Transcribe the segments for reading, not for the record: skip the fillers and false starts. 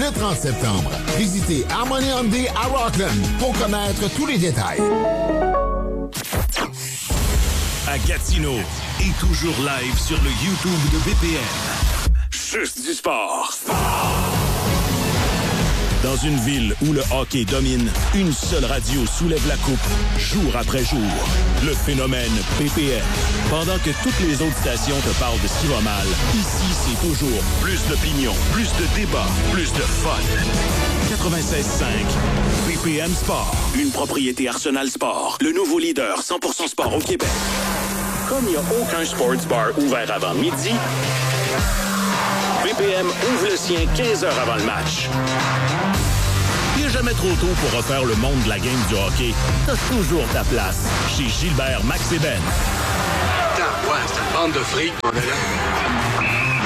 le 30 septembre. Visitez Harmony Hyundai à Rockland pour connaître tous les détails. À Gatineau et toujours live sur le YouTube de BPM. Juste du sport. Dans une ville où le hockey domine, une seule radio soulève la coupe, jour après jour. Le phénomène PPM. Pendant que toutes les autres stations te parlent de ce qui va mal, ici, c'est toujours plus d'opinion, plus de débat, plus de fun. 96.5. PPM Sport. Une propriété Arsenal Sport. Le nouveau leader 100% sport au Québec. Comme il n'y a aucun sports bar ouvert avant midi, BPM ouvre le sien 15 heures avant le match. Il n'est jamais trop tôt pour refaire le monde de la game du hockey. T'as toujours ta place chez Gilbert, Max et Ben. Ouais, c'est une bande de fric, on est là.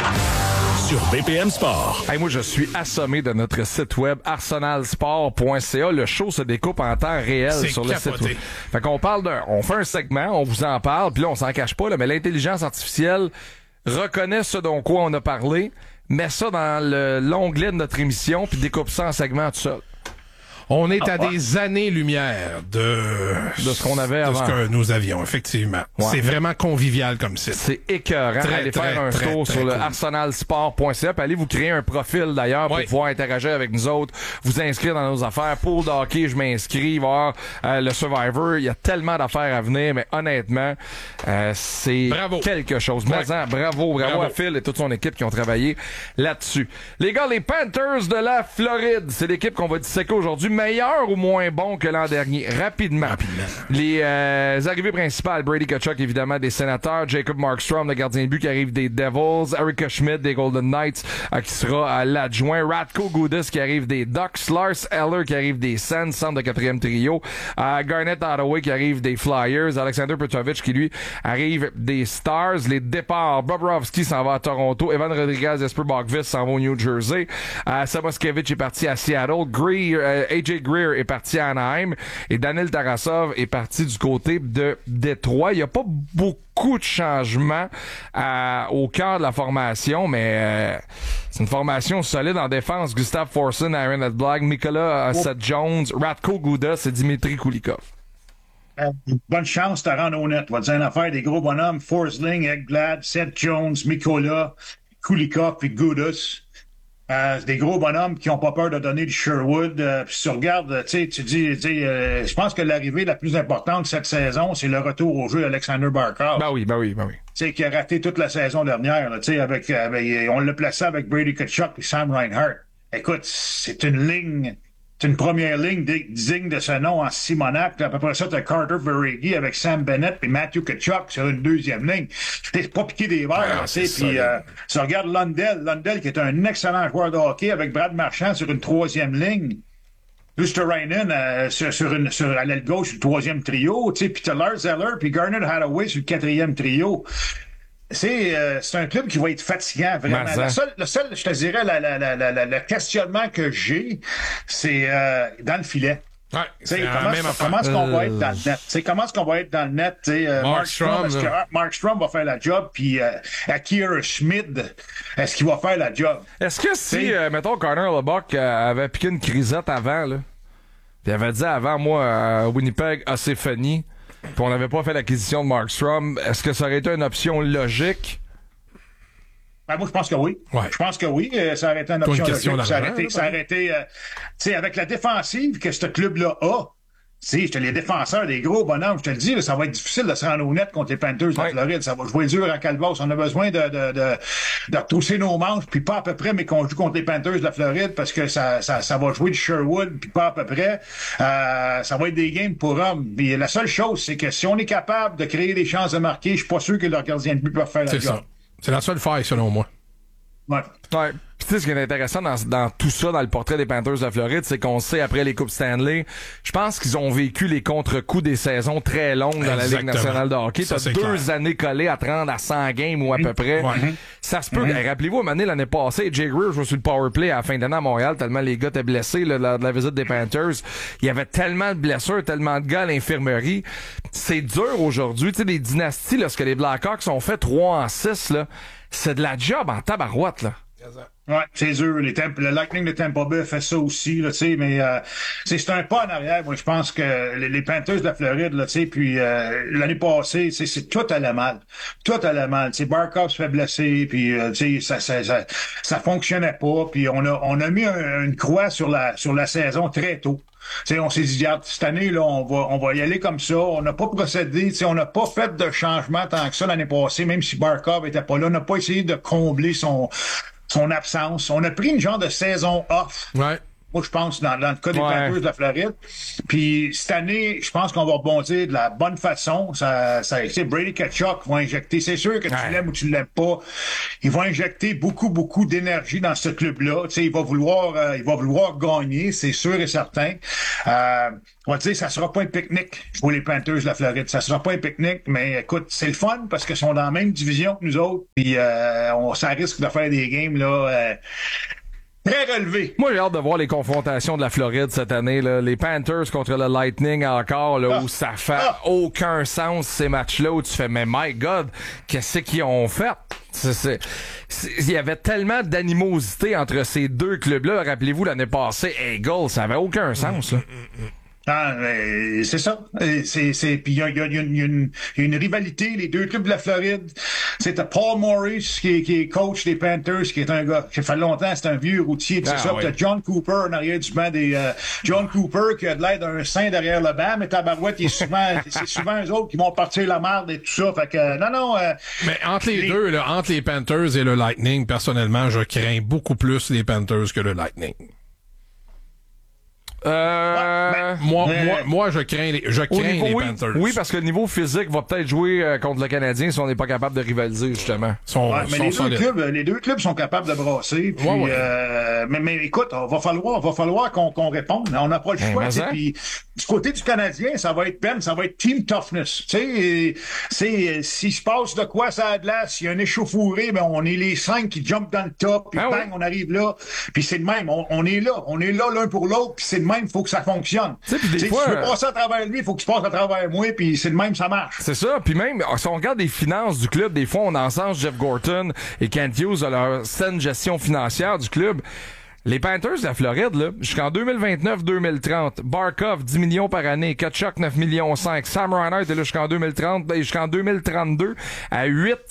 Sur BPM Sport. Hey, moi, je suis assommé de notre site web arsenalsport.ca. Le show se découpe en temps réel sur le site web. Fait qu'on parle on fait un segment, on vous en parle, puis là, on s'en cache pas, là, mais l'intelligence artificielle reconnaît ce dont quoi on a parlé, met ça dans l'onglet de notre émission, puis découpe ça en segments tout seul. On est à des années-lumière de ce qu'on avait avant. De ce que nous avions, effectivement. Ouais. C'est vraiment convivial comme site. C'est écœurant. Allez faire un tour sur le arsenalsport.ca, puis allez vous créer un profil d'ailleurs pour pouvoir interagir avec nous autres, vous inscrire dans nos affaires. Pour le hockey, je m'inscris, voir le Survivor. Il y a tellement d'affaires à venir, mais honnêtement, c'est quelque chose. Bravo à Phil et toute son équipe qui ont travaillé là-dessus. Les gars, les Panthers de la Floride, c'est l'équipe qu'on va disséquer aujourd'hui. Meilleur ou moins bon que l'an dernier? Rapidement. Les arrivées principales, Brady Tkachuk, évidemment, des Sénateurs, Jacob Markstrom, le gardien de but qui arrive des Devils, Erica Schmidt des Golden Knights qui sera l'adjoint, Radko Gudas qui arrive des Ducks, Lars Eller qui arrive des Sens, centre de quatrième trio, Garnet Hathaway qui arrive des Flyers, Alexander Petrovic qui lui arrive des Stars. Les départs, Bobrovsky s'en va à Toronto, Evan Rodriguez, Jesper Boqvist s'en va au New Jersey, Samoskevich est parti à Seattle, AJ Greer est parti à Anaheim et Daniel Tarasov est parti du côté de Détroit. Il n'y a pas beaucoup de changements au cœur de la formation, mais c'est une formation solide en défense. Gustav Forsson, Aaron Edblad, Mikola Seth Jones, Radko Gudas et Dimitri Kulikov. Bonne chance de te rendre honnête. On va dire une affaire des gros bonhommes. Forsling, Ekblad, Seth Jones, Mikola, Kulikov et Gudas. C'est des gros bonhommes qui ont pas peur de donner du Sherwood. Puis si tu regardes, tu dis, je pense que l'arrivée la plus importante cette saison, c'est le retour au jeu d'Alexander Barkov. Ben oui. Tu sais, qui a raté toute la saison dernière, tu sais, avec on l'a placé avec Brady Tkachuk et Sam Reinhart. Écoute, c'est une première ligne digne de ce nom en Simonac. À peu près ça, t'as Carter Verhaeghe avec Sam Bennett puis Matthew Tkachuk sur une deuxième ligne. C'est pas piqué des verres, tu sais. Puis si on regarde Lundell qui est un excellent joueur de hockey avec Brad Marchand sur une troisième ligne. Lusterainen à l'aile gauche, le troisième trio, tu sais. Puis t'as Lars Eller puis Garnet Hathaway sur le quatrième trio. C'est un club qui va être fatigant, vraiment. Le seul, je te dirais, le questionnement que j'ai, c'est dans le filet. Ouais, comment est-ce qu'on va être dans le net? Comment est-ce qu'on va être dans le net? Markstrom, est-ce que Markstrom va faire la job? Puis Akira Schmid, est-ce qu'il va faire la job? Est-ce que si, mettons, Connor Lebock avait piqué une crisette avant, là, puis il avait dit avant, moi, Winnipeg, assez funny, puis on n'avait pas fait l'acquisition de Markstrom, est-ce que ça aurait été une option logique? Ben, moi, je pense que oui. Ouais. Je pense que oui. Ça aurait été une option logique. Ça aurait été tu sais, avec la défensive que ce club-là a, tu sais, les défenseurs, des gros bonhommes, je te le dis, là, ça va être difficile de se rendre au net contre les Panthers de Floride. Ça va jouer dur en calvasse. On a besoin de retrousser nos manches, puis pas à peu près, mais qu'on joue contre les Panthers de la Floride parce que ça va jouer du Sherwood, puis pas à peu près. Ça va être des games pour hommes. Puis la seule chose, c'est que si on est capable de créer des chances de marquer, je suis pas sûr que leurs gardiens de but peuvent faire la job. C'est ça. C'est la seule faille, selon moi. Ouais. Puis tu sais, ce qui est intéressant dans tout ça, dans le portrait des Panthers de Floride, c'est qu'on sait, après les Coupes Stanley, je pense qu'ils ont vécu les contre-coups des saisons très longues dans la Ligue nationale de hockey. T'as 2 années collées à 30 à 100 games ou à peu près. Ça se peut. Rappelez-vous, à l'année passée, Jay Greer jouait sur le powerplay à la fin d'année à Montréal, tellement les gars étaient blessés de la visite des Panthers. Il y avait tellement de blessures, tellement de gars à l'infirmerie. C'est dur aujourd'hui. Tu sais, des dynasties, là, ce que les Blackhawks ont fait 3-6, là, c'est de la job en tabarouette, là. Ouais, c'est eux. Le Lightning de Tampa Bay fait ça aussi, là, tu sais, mais c'est un pas en arrière. Moi, je pense que les Panthers de la Floride, là, tu sais, puis l'année passée, c'est tout allait mal. Tout allait mal. Tu sais, Barkov se fait blesser, puis tu sais, ça fonctionnait pas, puis on a mis une croix sur la saison très tôt. T'sais, on s'est dit, regarde, cette année, là, on va y aller comme ça. On n'a pas procédé, on n'a pas fait de changement tant que ça l'année passée, même si Barkov était pas là. On n'a pas essayé de combler son absence. On a pris une genre de saison off. Ouais. Moi, je pense, dans le cas des Panthers de la Floride. Puis, cette année, je pense qu'on va rebondir de la bonne façon. Brady Tkachuk va injecter. C'est sûr que tu l'aimes ou tu l'aimes pas. Il va injecter beaucoup, beaucoup d'énergie dans ce club-là. Tu sais, il va vouloir gagner, c'est sûr et certain. On va dire, ça sera pas un pique-nique pour les Panthers de la Floride. Ça sera pas un pique-nique, mais écoute, c'est le fun parce qu'ils sont dans la même division que nous autres. Puis, ça risque de faire des games, là, très relevé. Moi, j'ai hâte de voir les confrontations de la Floride cette année, là. Les Panthers contre le Lightning encore, là, où ça fait aucun sens, ces matchs-là, où tu fais, mais my God, qu'est-ce qu'ils ont fait? Il y avait tellement d'animosité entre ces deux clubs-là. Rappelez-vous, l'année passée, Eagles, ça avait aucun sens, là. Ah, c'est ça. Puis il y a une rivalité, les deux clubs de la Floride. C'était Paul Morris qui est coach des Panthers, qui est un gars qui fait longtemps, c'est un vieux routier. C'est ça. Oui. T'as John Cooper en arrière du banc des John Cooper qui a de l'air d'un saint derrière le banc, mais tabarouette, c'est souvent eux autres qui vont partir la marde et tout ça. Fait que non. Mais entre les deux, là, entre les Panthers et le Lightning, personnellement, je crains beaucoup plus les Panthers que le Lightning. Moi, je crains les Panthers. Oui, parce que le niveau physique va peut-être jouer contre le Canadien si on n'est pas capable de rivaliser, justement. Les deux clubs sont capables de brasser. Puis, mais écoute, va falloir qu'on réponde. On n'a pas le choix. Puis, du côté du Canadien, ça va être team toughness. Tu sais, s'il se passe de quoi ça a de là, s'il y a un échauffouré, ben on est les 5 qui jumpent dans le top, puis bang, on arrive là. Puis c'est le même. On est là l'un pour l'autre, puis c'est le même. Il faut que ça fonctionne. Fois, si tu veux passer à travers lui, il faut qu'il se passe à travers moi, puis c'est le même, ça marche. C'est ça. Puis même, si on regarde les finances du club, des fois, on encense Jeff Gorton et Kent Hughes à leur saine gestion financière du club. Les Panthers de la Floride, là, jusqu'en 2029-2030, Barkov, 10 millions par année, Tkachuk, 9 millions 5, Sam Reinhart est là jusqu'en 2030, et jusqu'en 2032, à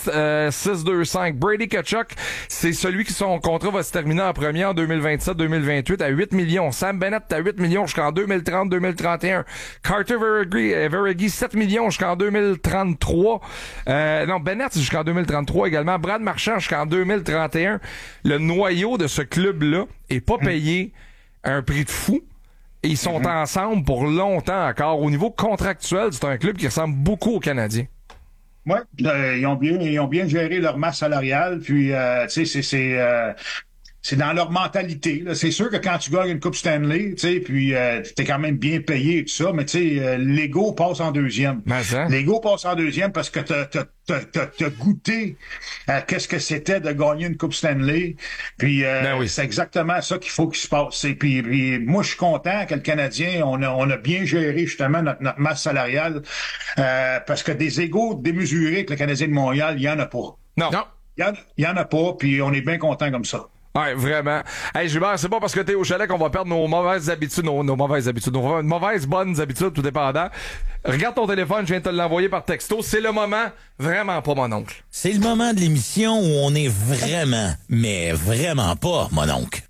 8-6-2-5. Brady Tkachuk, c'est celui qui son contrat va se terminer en premier en 2027-2028 à 8 millions. Sam Bennett à 8 millions jusqu'en 2030-2031. Carter Verhaeghe, 7 millions jusqu'en 2033. Bennett jusqu'en 2033 également. Brad Marchand jusqu'en 2031. Le noyau de ce club-là est pas payé un prix de fou. Et ils sont ensemble pour longtemps encore. Au niveau contractuel, c'est un club qui ressemble beaucoup aux Canadiens. Oui, ils ont bien géré leur masse salariale. Puis, tu sais, c'est dans leur mentalité. Là. C'est sûr que quand tu gagnes une Coupe Stanley, tu sais, puis t'es quand même bien payé et tout ça, mais tu sais, l'ego passe en deuxième. L'ego passe en deuxième parce que t'as goûté à qu'est-ce que c'était de gagner une Coupe Stanley. Puis c'est exactement ça qu'il faut qu'il se passe. Et puis moi, je suis content que le Canadien, on a bien géré justement notre masse salariale parce que des égos démesurés avec le Canadien de Montréal, il y en a pas. Non. Il y en a pas, puis on est bien content comme ça. Ouais, vraiment. Hey, Gilbert, c'est pas parce que t'es au chalet qu'on va perdre nos mauvaises habitudes, nos mauvaises bonnes habitudes, tout dépendant. Regarde ton téléphone, je viens de te l'envoyer par texto. C'est le moment, vraiment pas, mon oncle. C'est le moment de l'émission où on est vraiment, mais vraiment pas, mon oncle.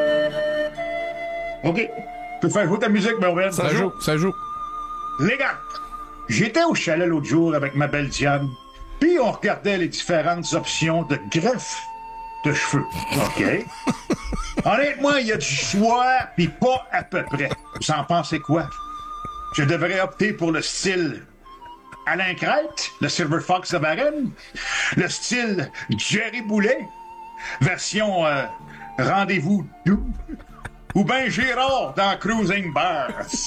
OK. Tu peux faire jouer ta musique, Mervyn. Ça joue. Les gars, j'étais au chalet l'autre jour avec ma belle Diane, puis on regardait les différentes options de greffe de cheveux. OK. Honnêtement, il y a du choix, puis pas à peu près. Vous en pensez quoi? Je devrais opter pour le style Alain Crête, le Silver Fox de Varennes, le style Jerry Boulet, version Rendez-vous doux, ou ben Gérard dans Cruising Bars.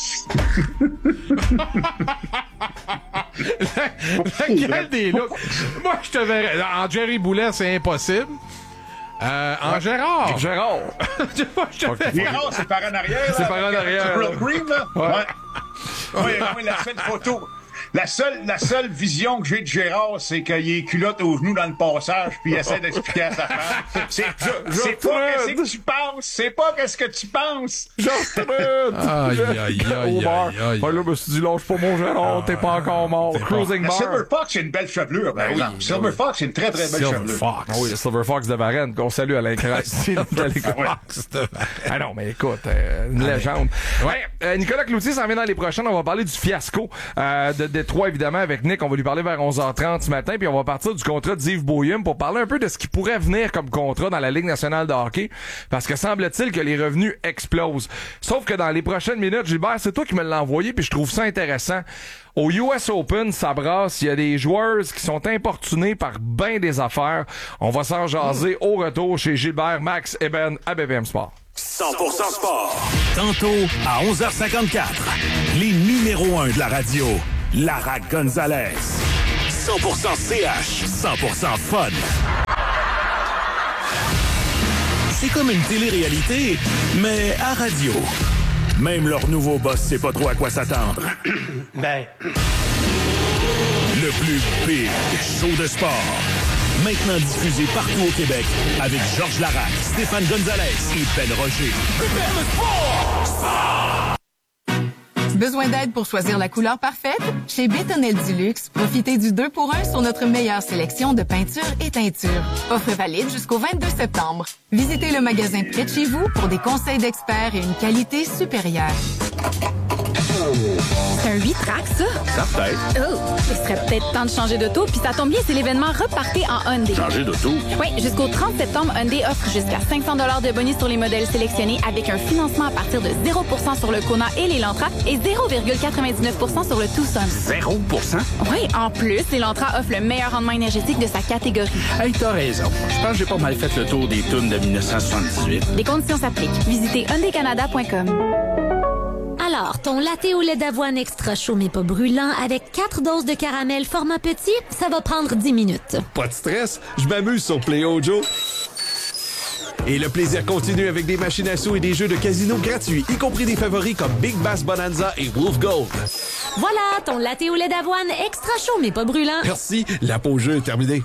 Lequel des looks? Moi, je te verrais. En Jerry Boulet, c'est impossible. En Gérard. Gérard, c'est par en arrière. C'est par en arrière. Green, là? Ouais. Il a fait une photo. La seule vision que j'ai de Gérard, c'est qu'il est culotte aux genoux dans le passage puis il essaie d'expliquer à sa femme. C'est pas qu'est-ce que tu penses. C'est pas qu'est-ce que tu penses. Aïe. Là, je me suis dit, lâche pas mon Gérard, t'es pas encore mort. Cruising bar. Silver Fox, c'est une belle chevelure, par exemple. Silver Fox, c'est une très, très belle chevelure. Ah oui, le Silver Fox de Varennes, qu'on salue à l'incresse. Ah non, mais écoute, une légende. Ouais, Nicolas Cloutier s'en vient dans les prochaines. On va parler du fiasco de Détroit, évidemment, avec Nick. On va lui parler vers 11h30 ce matin, puis on va partir du contrat d'Yves Boyum pour parler un peu de ce qui pourrait venir comme contrat dans la Ligue nationale de hockey, parce que semble-t-il que les revenus explosent. Sauf que dans les prochaines minutes, Gilbert, c'est toi qui me l'as envoyé, puis je trouve ça intéressant. Au US Open, ça brasse. Il y a des joueurs qui sont importunés par ben des affaires. On va s'en jaser au retour chez Gilbert, Max et Ben à BPM Sport. 100% sport. Tantôt à 11h54. Les numéros 1 de la radio. Lara Gonzalez. 100% CH. 100% fun. C'est comme une télé-réalité, mais à radio. Même leur nouveau boss sait pas trop à quoi s'attendre. Le plus big show de sport. Maintenant diffusé partout au Québec avec Georges Larac, Stéphane Gonzalez et Ben Roger. Besoin d'aide pour choisir la couleur parfaite? Chez Bétonnel Duluxe, profitez du 2 pour 1 sur notre meilleure sélection de peintures et teintures. Offre valide jusqu'au 22 septembre. Visitez le magasin près de chez vous pour des conseils d'experts et une qualité supérieure. C'est un 8-track, ça? Ça peut-être. Oh, il serait peut-être temps de changer d'auto, puis ça tombe bien, c'est l'événement Repartez en Hyundai. Changer d'auto? Oui, jusqu'au 30 septembre, Hyundai offre jusqu'à 500 $ de bonus sur les modèles sélectionnés avec un financement à partir de 0% sur le Kona et l'Elantra et 0,99% sur le Tucson. 0%? Oui, en plus, l'Elantra offre le meilleur rendement énergétique de sa catégorie. Hey, t'as raison. Je pense que j'ai pas mal fait le tour des tunes de 1978. Les conditions s'appliquent. Visitez hyundaicanada.com. Alors, ton latte au lait d'avoine extra chaud mais pas brûlant avec 4 doses de caramel format petit, ça va prendre 10 minutes. Pas de stress, je m'amuse sur Play Joe. Et le plaisir continue avec des machines à sous et des jeux de casino gratuits, y compris des favoris comme Big Bass Bonanza et Wolf Gold. Voilà, ton latte au lait d'avoine extra chaud mais pas brûlant. Merci, la pause jeu est terminée.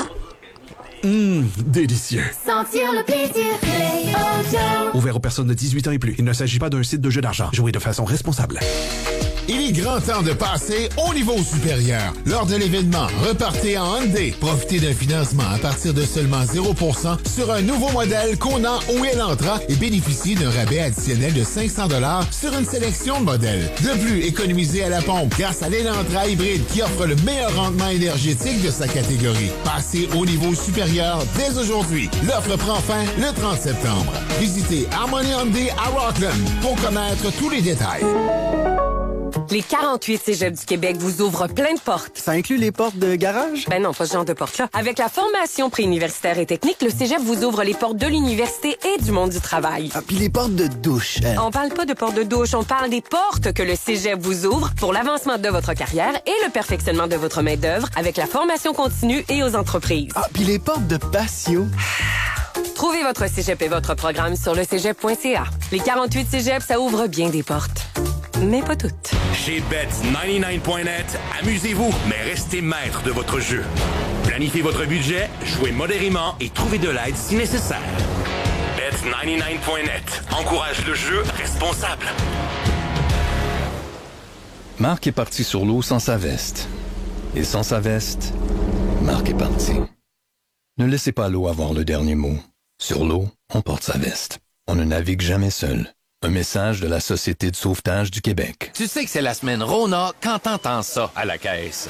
Délicieux. Sentir le plaisir, Play Joe. Ouvert aux personnes de 18 ans et plus. Il ne s'agit pas d'un site de jeu d'argent. Jouez de façon responsable. Il est grand temps de passer au niveau supérieur. Lors de l'événement Repartez en Hyundai, profitez d'un financement à partir de seulement 0% sur un nouveau modèle Kona ou Elantra et bénéficiez d'un rabais additionnel de 500 $ sur une sélection de modèles. De plus, économisez à la pompe grâce à l'Elantra hybride qui offre le meilleur rendement énergétique de sa catégorie. Passez au niveau supérieur dès aujourd'hui. L'offre prend fin le 30 septembre. Visitez Harmony Hyundai à Rockland pour connaître tous les détails. Les 48 cégeps du Québec vous ouvrent plein de portes. Ça inclut les portes de garage? Ben non, pas ce genre de portes-là. Avec la formation préuniversitaire et technique, le cégep vous ouvre les portes de l'université et du monde du travail. Ah, puis les portes de douche. On parle pas de portes de douche, on parle des portes que le cégep vous ouvre pour l'avancement de votre carrière et le perfectionnement de votre main-d'œuvre avec la formation continue et aux entreprises. Ah, puis les portes de patio. Trouvez votre cégep et votre programme sur le cégep.ca. Les 48 cégeps, ça ouvre bien des portes. Mais pas toutes. Chez Bet99.net, amusez-vous, mais restez maître de votre jeu. Planifiez votre budget, jouez modérément et trouvez de l'aide si nécessaire. Bet99.net encourage le jeu responsable. Marc est parti sur l'eau sans sa veste. Et sans sa veste, Marc est parti. Ne laissez pas l'eau avoir le dernier mot. Sur l'eau, on porte sa veste. On ne navigue jamais seul. Un message de la Société de sauvetage du Québec. Tu sais que c'est la semaine Rona quand t'entends ça à la caisse.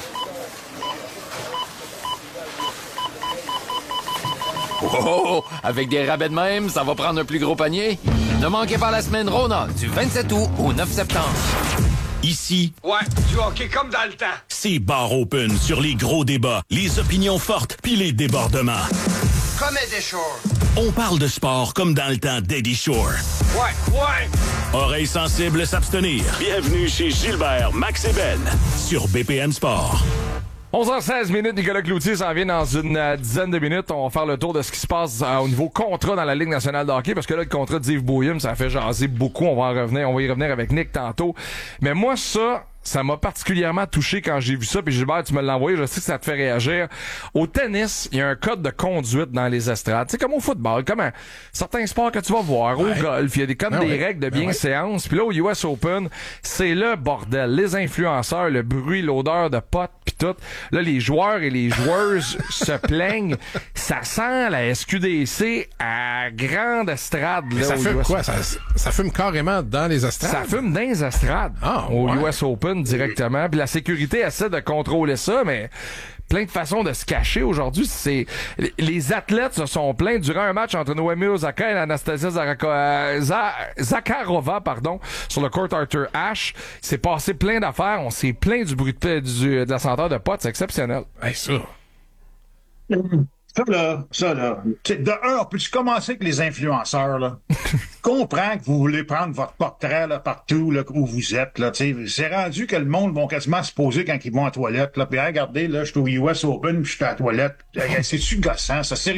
Oh, avec des rabais de même, ça va prendre un plus gros panier. Ne manquez pas la semaine Rona du 27 août au 9 septembre. Ici, ouais, du hockey comme dans le temps. C'est Bar Open sur les gros débats, les opinions fortes puis les débordements. Comme Eddie Shore. On parle de sport comme dans le temps d'Eddie Shore. Ouais. Oreilles sensibles s'abstenir. Bienvenue chez Gilbert, Max et Ben sur BPM Sport. 11h16, Nicolas Cloutier s'en vient dans une dizaine de minutes. On va faire le tour de ce qui se passe au niveau contrat dans la Ligue nationale de hockey, parce que là, le contrat d'Yves Boyum, ça fait jaser beaucoup. On va y revenir avec Nick tantôt. Mais moi, ça ça m'a particulièrement touché quand j'ai vu ça, puis Gilbert, tu me l'as envoyé, je sais que ça te fait réagir. Au tennis, il y a un code de conduite dans les estrades. C'est comme au football, comme certains sports que tu vas voir, au golf, il y a des règles de bienséance. Puis là, au US Open, c'est le bordel. Les influenceurs, le bruit, l'odeur de potes, puis tout. Là, les joueurs et les joueuses se plaignent. Ça sent la SQDC à grande estrade. Là, ça fume quoi? Open. Ça fume carrément dans les estrades? Ça fume dans les estrades. Au US Open directement. Puis la sécurité essaie de contrôler ça, mais plein de façons de se cacher aujourd'hui. Les athlètes se sont plaints durant un match entre Naomi Osaka et Anastasia Zakharova, sur le court Arthur Ashe. C'est passé plein d'affaires. On s'est plaint du bruit de la senteur de potes. C'est exceptionnel. Hey, ça. Ça, là. De un, peux-tu commencer avec les influenceurs, là? Je comprends que vous voulez prendre votre portrait, là, partout, là, où vous êtes, là, tu sais. C'est rendu que le monde va quasiment se poser quand ils vont en toilette, là. Puis, regardez, là, je suis au US Open, puis je suis à la toilette. C'est-tu gossant, ça?